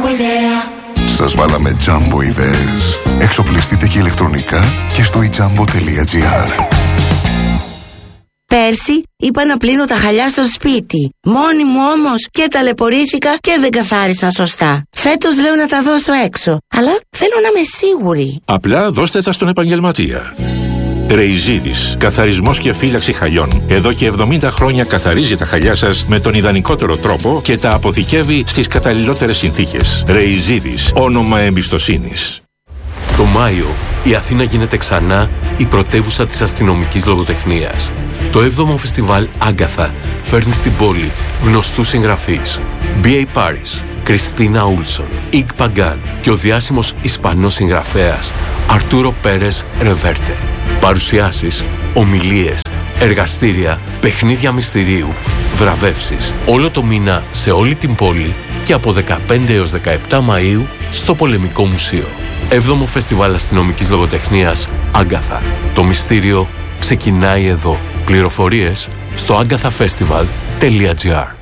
ιδέα. Σας βάλαμε Jumbo ιδέες. Εξοπλιστείτε και ηλεκτρονικά και στο ijambo.gr. Πέρσι είπα να πλύνω τα χαλιά στο σπίτι. Μόνη μου όμως και ταλαιπωρήθηκα και δεν καθάρισαν σωστά. Φέτος λέω να τα δώσω έξω, αλλά θέλω να είμαι σίγουρη. Απλά δώστε τα στον επαγγελματία. Ρεϊζίδης, καθαρισμός και φύλαξη χαλιών. Εδώ και 70 χρόνια καθαρίζει τα χαλιά σας με τον ιδανικότερο τρόπο και τα αποθηκεύει στις καταλληλότερες συνθήκες. Ρεϊζίδης, όνομα εμπιστοσύνης. Το Μάιο η Αθήνα γίνεται ξανά η πρωτεύουσα της αστυνομικής λογοτεχνίας. Το 7ο φεστιβάλ Άγκαθα φέρνει στην πόλη γνωστούς συγγραφείς. B.A. Paris, Κριστίνα Ούλσον, Ικ Παγκάν και ο διάσημος Ισπανός συγγραφέας Αρτούρο Πέρες Ρεβέρτε. Παρουσιάσεις, ομιλίες, εργαστήρια, παιχνίδια μυστηρίου, βραβεύσεις. Όλο το μήνα σε όλη την πόλη και από 15 έως 17 Μαΐου στο Πολεμικό Μουσείο. 7ο Φεστιβάλ Αστυνομικής Λογοτεχνίας Άγκαθα. Το μυστήριο ξεκινάει εδώ. Πληροφορίες στο agathafestival.gr.